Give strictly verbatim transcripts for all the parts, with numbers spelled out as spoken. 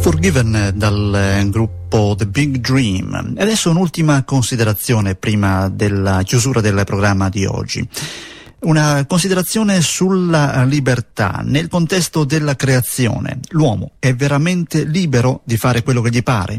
Forgiven dal gruppo The Big Dream. E adesso un'ultima considerazione prima della chiusura del programma di oggi. Una considerazione sulla libertà nel contesto della creazione. L'uomo è veramente libero di fare quello che gli pare?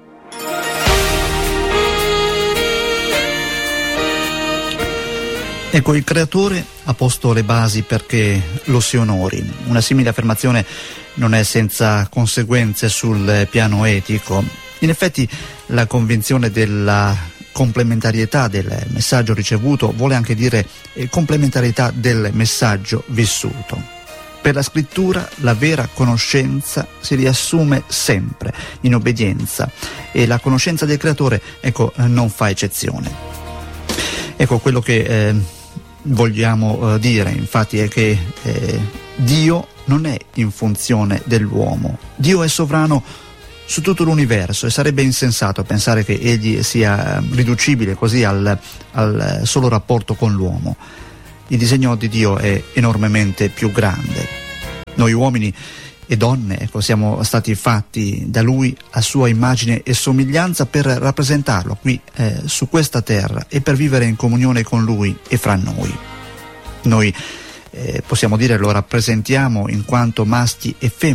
Ecco, il creatore ha posto le basi perché lo si onori. Una simile affermazione non è senza conseguenze sul piano etico. In effetti la convinzione della complementarietà del messaggio ricevuto vuole anche dire complementarietà del messaggio vissuto. Per la scrittura la vera conoscenza si riassume sempre in obbedienza e la conoscenza del creatore, ecco, non fa eccezione. Ecco, quello che eh, vogliamo eh, dire infatti è che eh, Dio non è in funzione dell'uomo. Dio è sovrano su tutto l'universo e sarebbe insensato pensare che egli sia riducibile così al, al solo rapporto con l'uomo. Il disegno di Dio è enormemente più grande. Noi uomini e donne, ecco, siamo stati fatti da Lui a sua immagine e somiglianza per rappresentarlo qui eh, su questa terra e per vivere in comunione con Lui e fra noi. Noi eh, possiamo dire lo rappresentiamo in quanto maschi e femmine